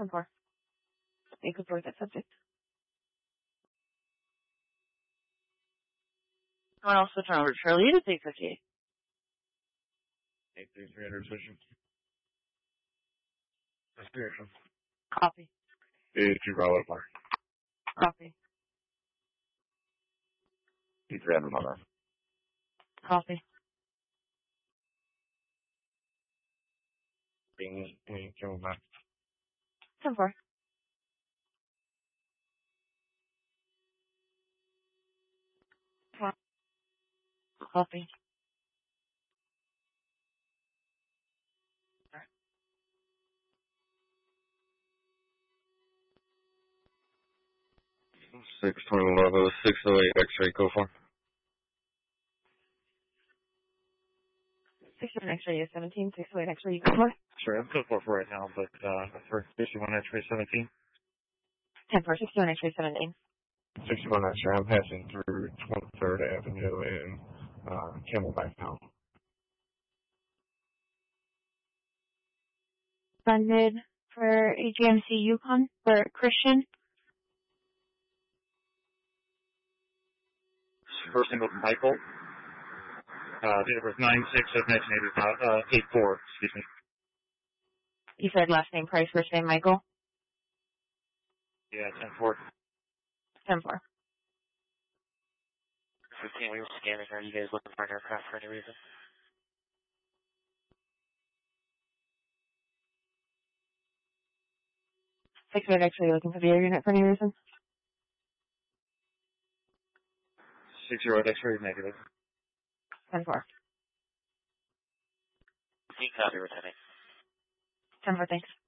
10-4. You could report that subject. I'll switch on over to Charlie to 858. 83300 switching. Destination. Copy. 82 Bravo Park. Copy. 300 Mother. Copy. Being Kimmel back. 10-4. Copy. 620 608 X-ray, go for. 61 X-ray is 17. 608 X-ray, you go for. Sure, I'm code 4 for right now, but for 61 X-ray 17. 10-4. 61 X-ray 17. 61 X-ray, I'm passing through 23rd Avenue in Camelback now. Funded for AGMC Yukon for Christian. First name was Michael. Date of birth 9/6 of 1984, excuse me. You said last name Price, first name Michael. Yeah, 10-4. 10-4. 15, we were scanning. Are you guys looking for an aircraft for any reason? Six minute X-ray, looking for the air unit for any reason? 60 X-ray negative. 10-4. Copy, Lieutenant. 10-4, thanks.